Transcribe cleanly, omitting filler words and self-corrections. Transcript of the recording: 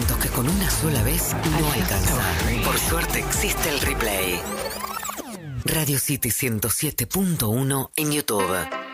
momentos que con una sola vez no alcanzan. Por suerte existe el replay. Radio City 107.1 en YouTube.